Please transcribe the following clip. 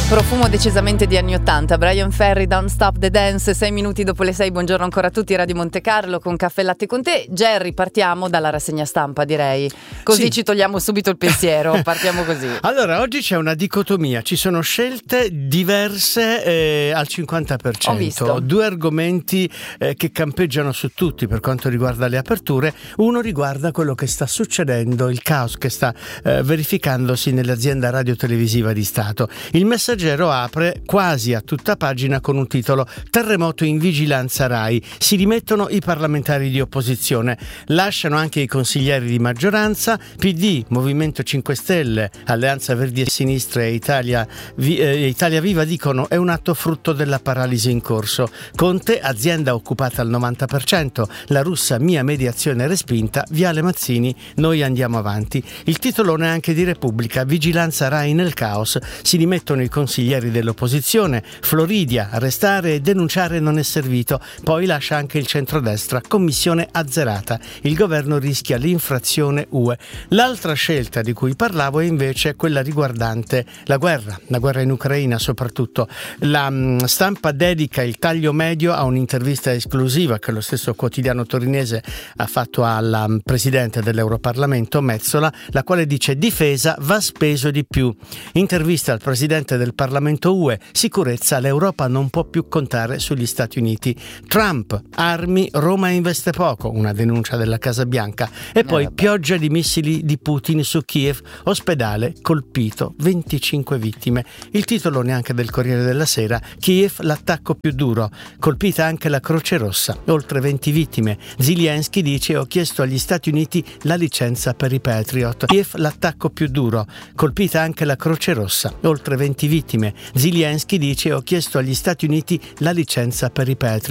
Profumo decisamente di anni 80. Brian Ferry, Don't Stop the Dance, 6 minuti dopo le 6. Buongiorno ancora a tutti, Radio Monte Carlo con Caffè Latte con te. Jerry, partiamo dalla rassegna stampa, direi. Così sì, ci togliamo subito il pensiero. Partiamo così. Allora, oggi c'è una dicotomia. Ci sono scelte diverse al 50%. Ho visto. Due argomenti che campeggiano su tutti per quanto riguarda le aperture. Uno riguarda quello che sta succedendo, il caos che sta verificandosi nell'azienda radiotelevisiva di Stato. Il Messaggero apre quasi a tutta pagina con un titolo: terremoto in vigilanza Rai, si rimettono i parlamentari di opposizione, lasciano anche i consiglieri di maggioranza. PD, Movimento 5 Stelle, Alleanza Verdi e Sinistra e Italia Viva dicono è un atto frutto della paralisi in corso. Conte, azienda occupata al 90%, la russa mia mediazione respinta, Viale Mazzini, noi andiamo avanti. Il titolone anche di Repubblica: vigilanza Rai nel caos, si rimettono i consiglieri dell'opposizione, Floridia, arrestare e denunciare non è servito, poi lascia anche il centrodestra, commissione azzerata, il governo rischia l'infrazione UE. L'altra scelta di cui parlavo è invece quella riguardante la guerra in Ucraina soprattutto. La Stampa dedica il taglio medio a un'intervista esclusiva che lo stesso quotidiano torinese ha fatto alla presidente dell'Europarlamento Metsola, la quale dice: difesa va speso di più. Intervista al presidente del Parlamento UE: sicurezza, l'Europa non può più contare sugli Stati Uniti. Trump, armi, Roma investe poco, una denuncia della Casa Bianca. E poi pioggia di missili di Putin su Kiev, ospedale colpito, 25 vittime. Il titolone anche del Corriere della Sera: Kiev l'attacco più duro, colpita anche la Croce Rossa, oltre 20 vittime. Zelensky dice: ho chiesto agli Stati Uniti la licenza per i Patriot. Kiev l'attacco più duro, colpita anche la Croce Rossa, oltre 20 vittime. Zelensky dice: ho chiesto agli Stati Uniti la licenza per i Patriot.